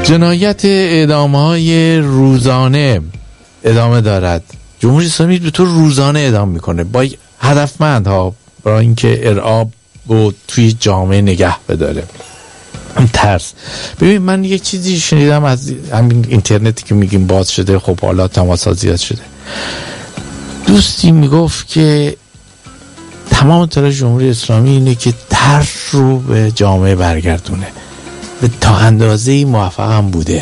جنایت اعدام‌های روزانه ادامه دارد. جمهوری اسلامی به طور روزانه اعدام میکنه با هدفمند ها، برای اینکه ارعاب رو توی جامعه نگه بداره. ترس. ببین من یک چیزی شنیدم از همین اینترنتی که میگیم باز شده، خب حالا تماس‌ها زیاد شده. دوستی میگفت که تمام تلاش جمهوری اسلامی اینه که ترس رو به جامعه برگردونه. به تا اندازه‌ای موفق هم بوده.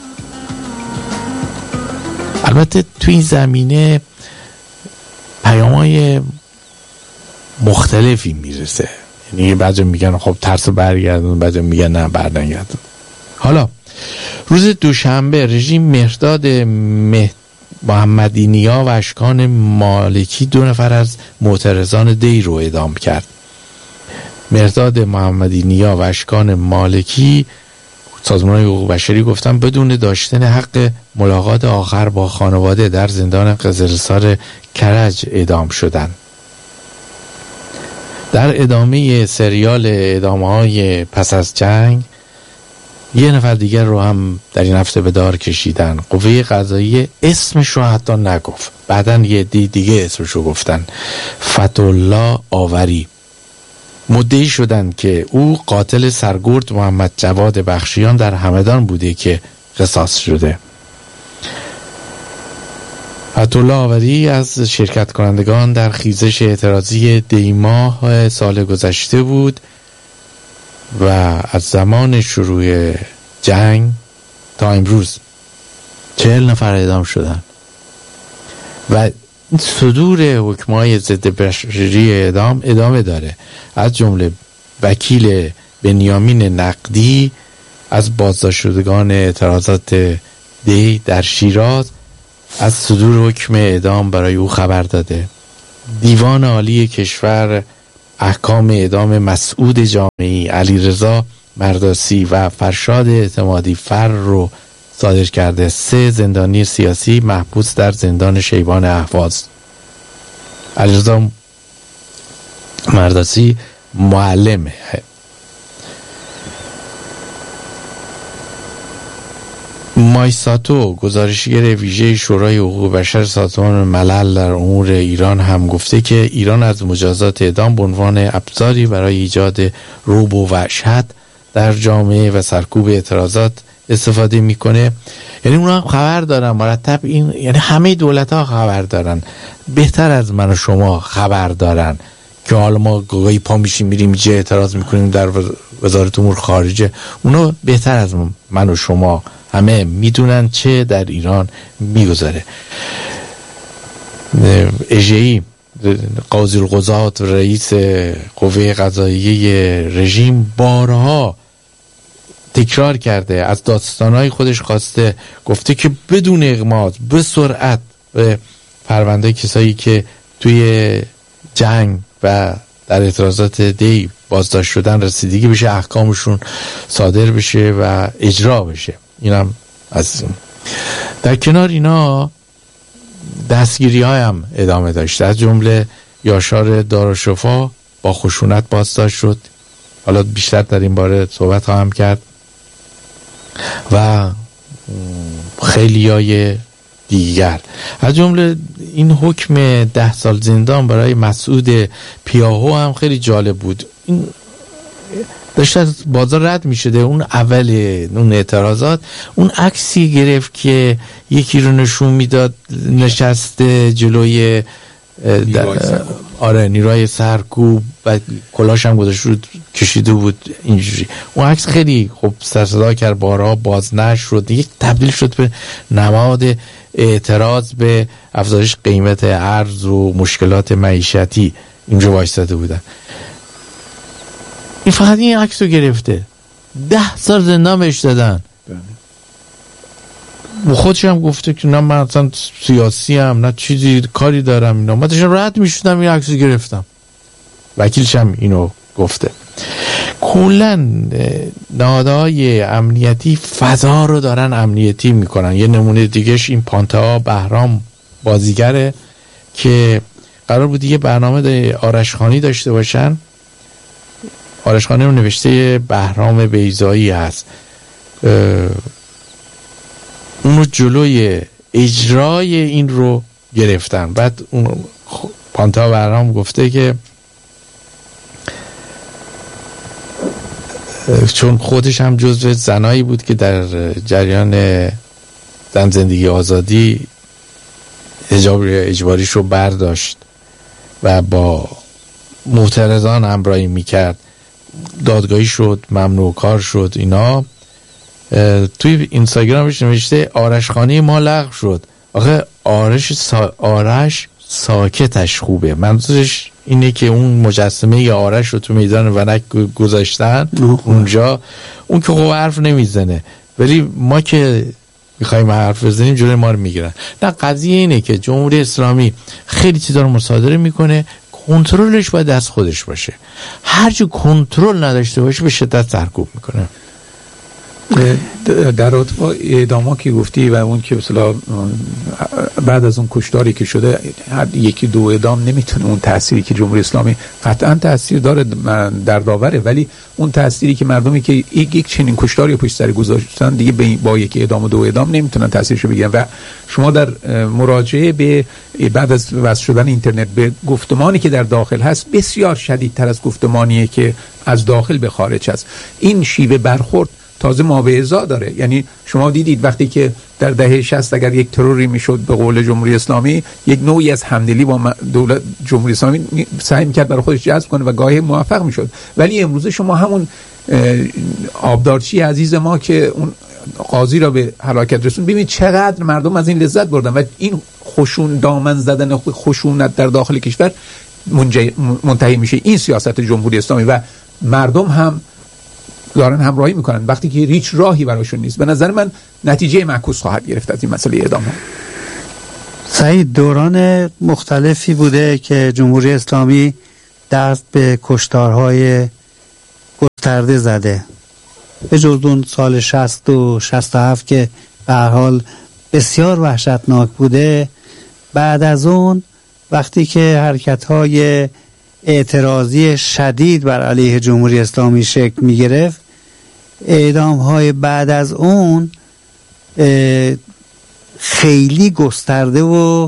البته تو این زمینه پیام‌های مختلفی میرسه. یعنی بعضی میگن خب ترس برگردون، بعضی میگن نه برنگردون. حالا روز دوشنبه رژیم مهرداد محمدی نیا و اشکان مالکی 2 نفر از معترضان دی رو اعدام کرد. مهرداد محمدی نیا و اشکان مالکی سازمان حقوق بشری گفتن بدون داشتن حق ملاقات آخر با خانواده در زندان قزلسار کرج اعدام شدند. در ادامه سریال اعدام‌های پس از جنگ 1 نفر دیگر رو هم در این هفته به دار کشیدن. قوه قضاییه اسمش رو حتی نگفت، بعدن یه دیگه اسمش رو گفتن، فتح‌الله آوری. مدعی شدن که او قاتل سرگرد محمد جواد بخشیان در همدان بوده که قصاص شده. فتح‌الله آوری از شرکت کنندگان در خیزش اعتراضی دیماه سال گذشته بود و از زمان شروع جنگ تا امروز 40 نفر اعدام شدن و صدور حکم‌های ضد بشری اعدام ادامه داره. از جمله وکیل بنیامین نقدی از بازداشت شدگان اعتراضات دی در شیراز از صدور حکم اعدام برای او خبر داده. دیوان عالی کشور احکام اعدام مسعود جامعی، علیرضا مرداسی و فرشاد اعتمادی فر رو صادر کرده. 3 زندانی سیاسی محبوس در زندان شیبان اهواز. علیرضا مرداسی معلمه. مایساتو گزارشگر ویژه شورای حقوق بشر سازمان ملل در امور ایران هم گفته که ایران از مجازات اعدام به عنوان ابزاری برای ایجاد رعب و وحشت در جامعه و سرکوب اعتراضات استفاده میکنه. یعنی اونا هم خبر دارن مرتب، این یعنی همه دولت ها خبر دارن، بهتر از من و شما خبر دارن که حالا ما گاهی پا میشیم میریم اینجا اعتراض میکنیم در وزارت امور خارجه. اونا بهتر از من و شما همه میدونن چه در ایران میگذره. اژه‌ای قاضی القضات رئیس قوه قضاییه رژیم بارها تکرار کرده، از داستانهای خودش خواسته، گفته که بدون اغماض به سرعت به پرونده کسایی که توی جنگ و در اعتراضات دی بازداشت شدن رسیدگی بشه، احکامشون صادر بشه و اجرا بشه. اینم از این. در کنار اینا دستگیری های هم ادامه داشته. از جمله یاشار دارالشفا با خشونت بازداشت شد. حالا بیشتر در این باره صحبت خواهم کرد. و خیلیای دیگر، از جمله این حکم 10 سال زندان برای مسعود پیاهو هم خیلی جالب بود. این داشت از بازار رد می شده، اون اول اون اعتراضات اون عکسی گرفت که یکی رو نشون میداد نشسته جلوی نیروهای سرکوب و کلاش هم گذاشته بود کشیده بود اینجوری. اون عکس خیلی خب سر صدا کرد، بارها بازنشر شد، یک تبدیل شد به نماد اعتراض به افزایش قیمت ارز و مشکلات معیشتی. اینجا وایستاده بودن. این فقط این عکس رو گرفته، 10 سال زندان بهش دادن. خودش هم گفته که نه من اصلا سیاسی هم نه چیزی کاری دارم اینا، من داشتم رد میشدم این عکس رو گرفتم. وکیلش هم اینو گفته. کلا نهادهای امنیتی فضا رو دارن امنیتی میکنن. یه نمونه دیگهش این پانتا بهرام بازیگره که قرار بود یه برنامه آرشخانی داشته باشن. آرشخانی رو نوشته بهرام بیضایی هست. اونو جلوی اجرای این رو گرفتن. بعد اون پانتا برام گفته که چون خودش هم جزو زنایی بود که در جریان زن زندگی آزادی حجاب اجباریش رو برداشت و با معترضان همراهی میکرد، دادگاهی شد، ممنوع کار شد. اینا توی اینستاگرامش نوشته آرش خانه ما لغو شد. آخه آرش ساکتش خوبه، منظورش اینه که اون مجسمه یا آرش رو تو میدان ونک گذاشتن اونجا، اون که خوب حرف نمیزنه، ولی ما که میخوایم حرف بزنیم جلوی ما رو میگیرن. نه، قضیه اینه که جمهوری اسلامی خیلی چیزا رو مصادره میکنه، کنترلش باید دست خودش باشه. هرچی کنترل نداشته باشه به شدت سرکوب میکنه. در رابطه با اعداما که گفتی و اون که مثلا بعد از اون کشتاری که شده هر یکی دو اعدام نمیتونه اون تأثیری که جمهوری اسلامی قطعا تأثیر داره در داوره، ولی اون تأثیری که مردمی که یک چنین کشتاری پشت سر گذاشتن دیگه با یک اعدام و دو اعدام نمیتونن تأثیرشو بگیرن. و شما در مراجعه به بعد از وصل شدن اینترنت به گفتمانی که در داخل هست بسیار شدیدتر از گفتمانیه که از داخل به خارج هست. این شیوه برخورد تازه مابعضا داره. یعنی شما دیدید وقتی که در دهه 60 اگر یک تروری میشد به قول جمهوری اسلامی، یک نوعی از همدلی با دولت جمهوری اسلامی سعی میکرد برای خودش جذب کنه و گاهی موفق میشد. ولی امروزه شما همون آبدارچی عزیز ما که اون قاضی را به هلاکت رسون، ببینید چقدر مردم از این لذت بردن و این خشون دامن زدن خشونت در داخل کشور منتهی میشه. این سیاست جمهوری اسلامی و مردم هم دارن همراهی میکنن وقتی که هیچ راهی براشون نیست. به نظر من نتیجه معکوس خواهد گرفت از این مسئله اعدام. سعید، دوران مختلفی بوده که جمهوری اسلامی دست به کشتارهای گسترده زده، به جز اون سال 60 و 67 که به هر حال بسیار وحشتناک بوده. بعد از اون وقتی که حرکت‌های اعتراضی شدید بر علیه جمهوری اسلامی شکل می گرفت، اعدام‌های بعد از اون خیلی گسترده و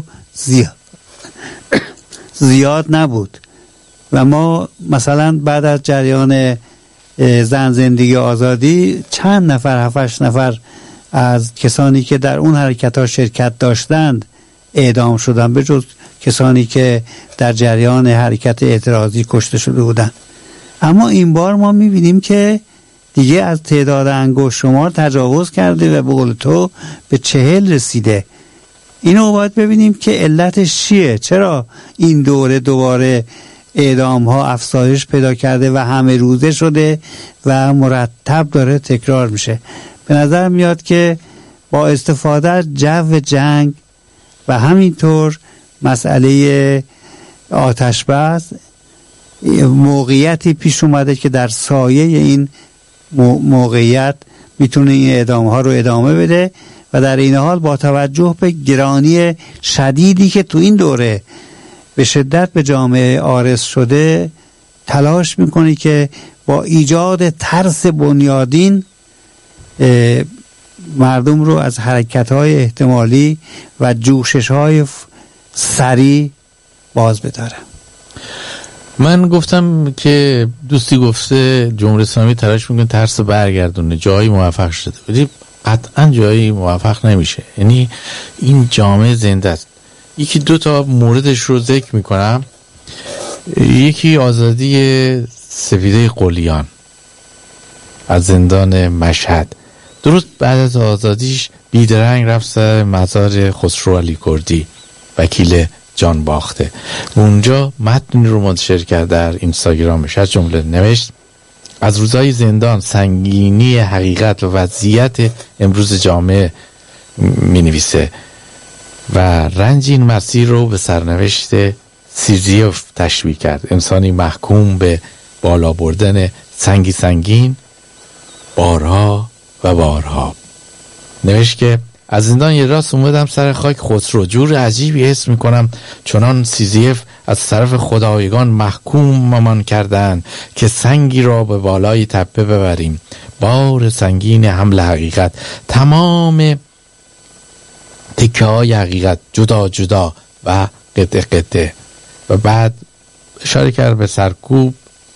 زیاد نبود. و ما مثلا بعد از جریان زن زندگی آزادی چند نفر 7-8 نفر از کسانی که در اون حرکت‌ها شرکت داشتند اعدام شدند، به جز کسانی که در جریان حرکت اعتراضی کشته شده بودند. اما این بار ما می‌بینیم که دیگه از تعداد انگشت شمار تجاوز کرده و به قول تو به 40 رسیده. اینو باید ببینیم که علتش چیه، چرا این دوره دوباره اعدام ها افزایش پیدا کرده و همه روزه شده و مرتب داره تکرار میشه. به نظر میاد که با استفاده از جو جنگ و همینطور مسئله آتش بس موقعیتی پیش اومده که در سایه این موقعیت میتونه این اعدام ها رو ادامه بده و در این حال با توجه به گرانی شدیدی که تو این دوره به شدت به جامعه عارض شده تلاش میکنی که با ایجاد ترس بنیادین مردم رو از حرکت‌های احتمالی و جوشش‌های سریع باز بداره. من گفتم که دوستی گفته جمهوری اسلامی تلاش میکنه ترس برگردونه، جایی موفق شده ولی قطعا جایی موفق نمیشه. یعنی این جامعه زنده است. یکی دو تا موردش رو ذکر میکنم. یکی آزادی سفیده قلیان از زندان مشهد. درست بعد از آزادیش بیدرنگ رفت سر مزار خسرو علی کردی، وکیل جان باخته. اونجا متنی رو منتشر کرد در اینستاگرامش، از جمله نوشت: از روزهای زندان سنگینی حقیقت و وضعیت امروز جامعه می نویسه و رنج این مسیر رو به سرنوشت سیزیف تشبیه کرد. انسانی محکوم به بالا بردن سنگی سنگین بارها و بارها. نوشت که از زندان یه راست اومدم سر خاک خسرو، جور عجیبی حس میکنم چنان سیزیف از طرف خدایگان محکوم ممان کردن که سنگی را به بالای تپه ببریم. بار سنگین حمل حقیقت تمام تکه های حقیقت جدا جدا و قطعه قطعه. و بعد اشاره کرد به سرکوب،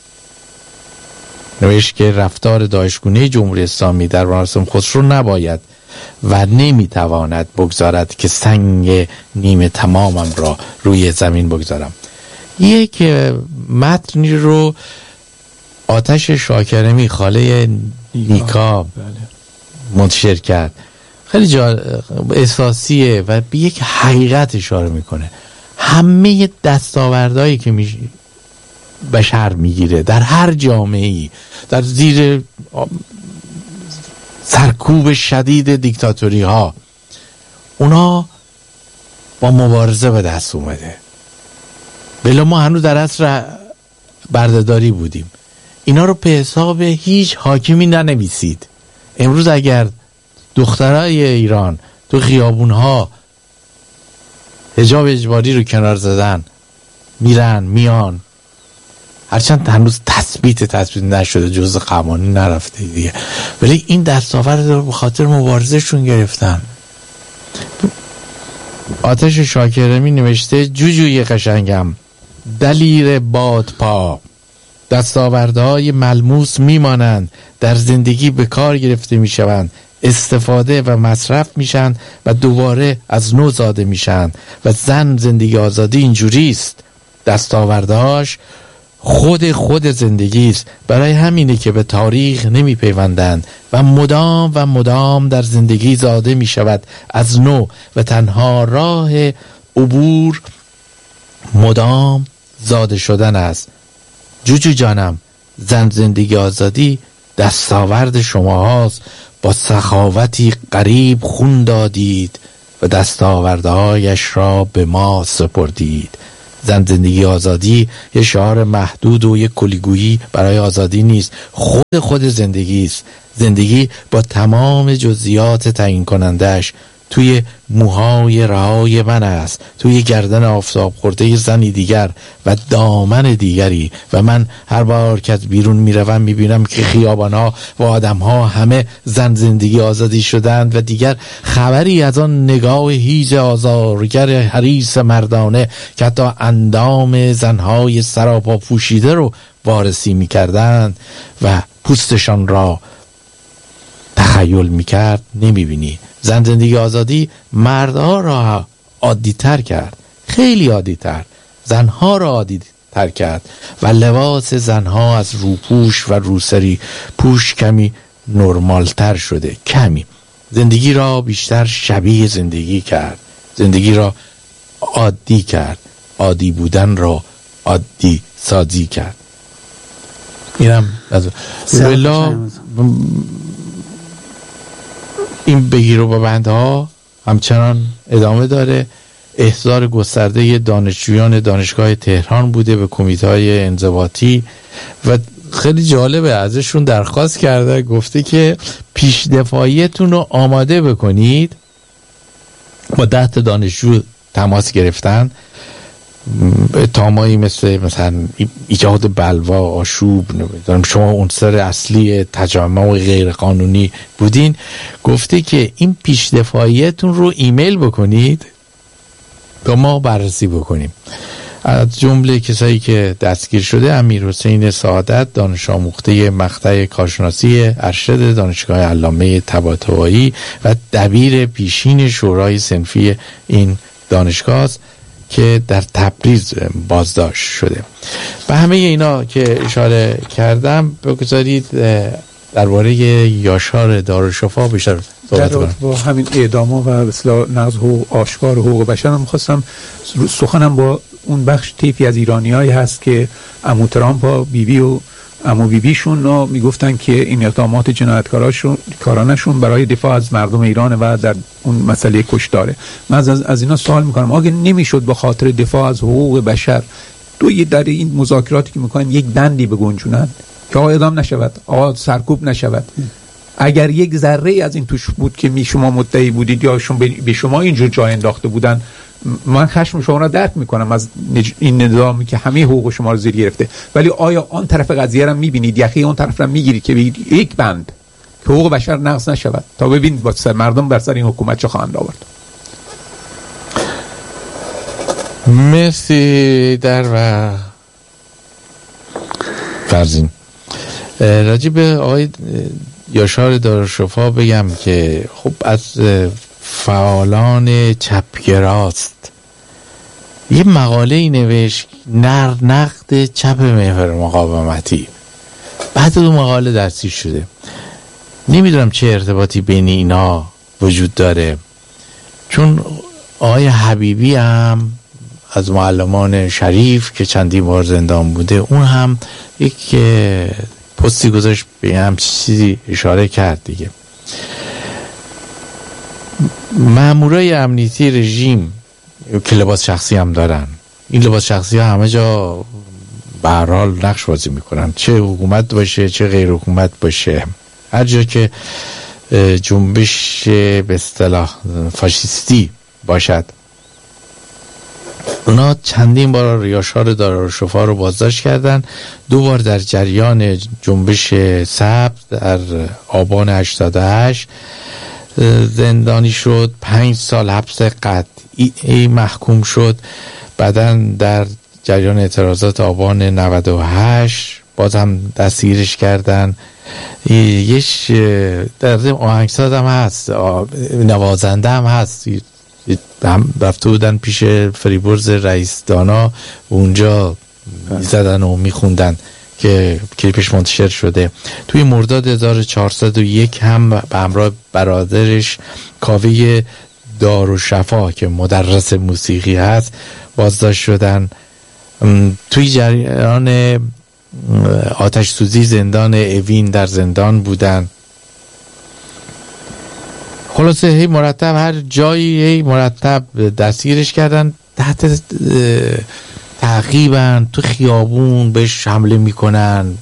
نوشت که رفتار داعشگونه جمهوری اسلامی در مراسم خسرو نباید و نمیتواند بگذارد که سنگ نیمه تمامم را روی زمین بگذارم. یک متنی رو آتش شاکرمی خاله نیکا منتشر کرد، خیلی احساسیه و به یک حقیقت اشاره میکنه. همه دستاوردهایی که بشر میگیره در هر جامعه‌ای در زیر سرکوب شدید دیکتاتوری ها، اونا با مبارزه به دست اومده. بلا ما هنوز در عصر بردهداری بودیم. اینا رو به حساب هیچ حاکمی ننویسید. امروز اگر دخترای ایران تو خیابونها حجاب اجباری رو کنار زدن، میرن میان، هرچند هنوز تثبیت نشده، جزء قوانین نرفته دیگه، ولی این دستاورد رو به خاطر مبارزهشون گرفتن. آتش شاکرمی نوشته جوجوی قشنگم، دلیر بادپا، دستاوردهای ملموس میمانند، در زندگی به کار گرفته میشوند، استفاده و مصرف میشن و دوباره از نو زاده میشن. و زن زندگی آزادی اینجوریست، دستاوردهاش خود زندگی است. برای همینه که به تاریخ نمی پیوندند و مدام در زندگی زاده می شود از نو و تنها راه عبور مدام زاده شدن است. جوجو جانم، زن زندگی آزادی دستاورد شما هاست. با سخاوتی غریب خون دادید و دستاوردهایش را به ما سپردید. زن زندگی آزادی یه شعار محدود و یه کلیگویی برای آزادی نیست، خود زندگی است. زندگی با تمام جزئیات تعیین کنندش توی موهای رهای من است، توی گردن آفتاب خورده زنی دیگر و دامن دیگری. و من هر بار که از بیرون میروم میبینم که خیابانها و آدمها همه زن زندگی آزادی شدند و دیگر خبری از آن نگاه هیج آزارگر حریص مردانه که حتی اندام زنهای سراپا پوشیده رو وارسی میکردند و پوستشان را تخیل میکرد نمیبینی. زن زندگی آزادی مردها را عادی تر کرد، خیلی عادی تر، زنها را عادی تر کرد و لباس زنها از روپوش و روسری پوش کمی نرمال تر شده. کمی زندگی را بیشتر شبیه زندگی کرد، زندگی را عادی کرد، عادی بودن را عادی سازی کرد. اینم از این بگیر و ببندها همچنان ادامه داره. احضار گسترده دانشجویان دانشگاه تهران بوده به کمیته‌های انضباطی و خیلی جالبه، ازشون درخواست کرده، گفته که پیش دفاعیتون رو آماده بکنید. با 10 دانشجو تماس گرفتن، اتهامایی مثلا ایجاد بلوا، آشوب، نمیدونم شما عنصر اصلی تجمع غیر قانونی بودین. گفته که این پیش دفاعیتون رو ایمیل بکنید تا ما بررسی بکنیم. از جمله کسایی که دستگیر شده امیرحسین سعادت، دانش آموخته مقطع کارشناسی ارشد دانشگاه علامه طباطبایی و دبیر پیشین شورای صنفی این دانشگاه است که در تبریز بازداشت شده. به همه اینا که اشاره کردم بگذارید درباره یاشار دارالشفا بیشتر صحبت کنم. با همین اعدام‌ها و اصلاح نقض حقوق آشکار حقوق بشر هم خواستم سخنم با اون بخش طیفی از ایرانیایی هست که عمو ترامپ و بیبی و عمو بیبیشون میگفتن که این اقدامات جنایتکارانشون برای دفاع از مردم ایران و در اون مسئله کشتاره. من از اینا سوال میکنم، آگه نمیشد به خاطر دفاع از حقوق بشر در این مذاکراتی که میکنن یک بندی بگنجونن که آقا اعدام نشود، آقا سرکوب نشود؟ اگر یک ذره از این توش بود که شما مدعی بودید یا به شما اینجور جای انداخته بودن، من خشم شما را درک میکنم از این نظامی که همه حقوق شما رو زیر گرفته، ولی آیا آن طرف قضیه را میبینید، یخی اون طرف را میگیرید که بگید یک بند که حقوق بشر نقض نشود تا ببینید با مردم بر سر این حکومت چه خواهند آورد؟ مرسی در و فرزین. راجع به آقای یاشار دارالشفا بگم که خب از فعالان چپگراست، یه مقاله ای نوشت نقد چپ محور مقاومتی، بعد اون مقاله دستگیر شده. نمیدونم چه ارتباطی بین اینا وجود داره، چون آقای حبیبی هم از معلمان شریف که چندین بار زندان بوده، اون هم یک پستی گذاشت به هم چیزی اشاره کرد دیگه. مامورای امنیتی رژیم که لباس شخصی هم دارن، این لباس شخصی ها همه جا به هر حال نقش بازی میکنن، چه حکومت باشه چه غیر حکومت باشه، هر جا که جنبش به اصطلاح فاشیستی باشد. اونا چندین بار یاشار دارالشفا رو بازداشت کردن، 2 بار در جریان جنبش سبز در آبان 88 زندانی شد، 5 سال حبس قطعی محکوم شد. بعداً در جریان اعتراضات آبان 98 باز هم دستگیرش کردن. یش در آهنگساز هم هست، نوازنده هم هست، هم رفته بودن پیش فریبرز رئیس دانا، اونجا میزدن و میخوندن که کلیپش منتشر شده. توی مرداد 1401 هم به همراه برادرش کاوه دارالشفا که مدرس موسیقی هست بازداشت شدن. توی جریان آتش سوزی زندان اوین در زندان بودن. خلاصه هی مرتب هر جایی هی مرتب دستگیرش کردن، تحت تعقیبن، تو خیابون بهش حمله میکنن،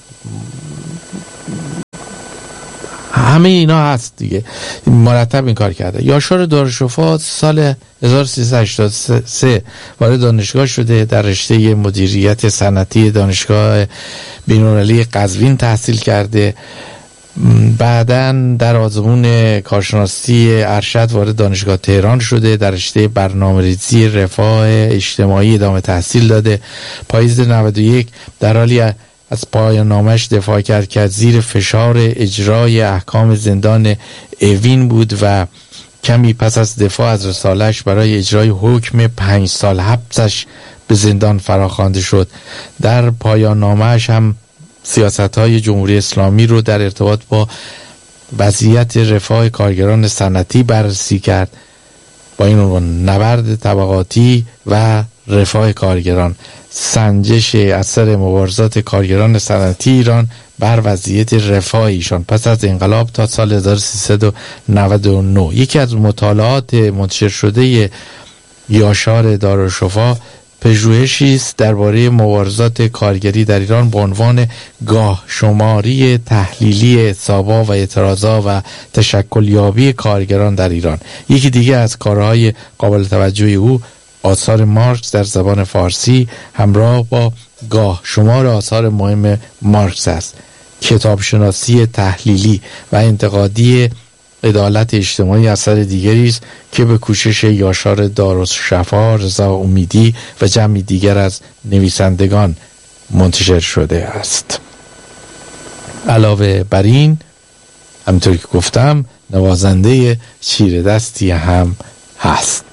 همه اینا هست دیگه، مرتب این کار کرده. یاشار دارالشفا سال 1383 وارد دانشگاه شده، در رشته مدیریت صنعتی دانشگاه بین‌المللی قزوین تحصیل کرده. بعدن در آزمون کارشناسی ارشد وارد دانشگاه تهران شده، در رشته برنامه‌ریزی رفاه اجتماعی ادامه تحصیل داده. پاییز 91 در حالی از پایان نامش دفاع کرد که زیر فشار اجرای احکام زندان اوین بود و کمی پس از دفاع از رسالش برای اجرای حکم 5 سال حبسش به زندان فراخوانده شد. در پایان نامش هم سیاست‌های جمهوری اسلامی رو در ارتباط با وضعیت رفاه کارگران صنعتی بررسی کرد، با این عنوان نبرد طبقاتی و رفاه کارگران، سنجش اثر مبارزات کارگران صنعتی ایران بر وضعیت رفاه ایشان پس از انقلاب تا سال 1399. یکی از مطالعات منتشر شده یاشار دارالشفا پژوهشی است درباره مبارزات کارگری در ایران با عنوان گاه شماری تحلیلی حسابا و اعتراضا و تشکلیابی کارگران در ایران. یکی دیگه از کارهای قابل توجه او آثار مارکس در زبان فارسی همراه با گاه شمار آثار مهم مارکس است. کتابشناسی تحلیلی و انتقادی عدالت اجتماعی اثر دیگری است که به کوشش یاشار دارالشفا، رضا امیدی و جمعی دیگر از نویسندگان منتشر شده است. علاوه بر این، همونطور که گفتم، نوازنده چیره دستی هم هست.